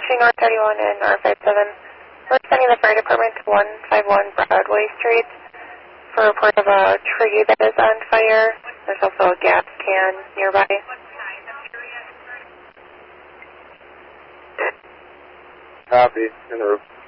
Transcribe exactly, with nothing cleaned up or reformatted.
three North thirty-one and R fifty-seven. We're sending the fire department to one fifty-one Broadway Street for a report of a tree that is on fire. There's also a gas can nearby. Copy. In the roof.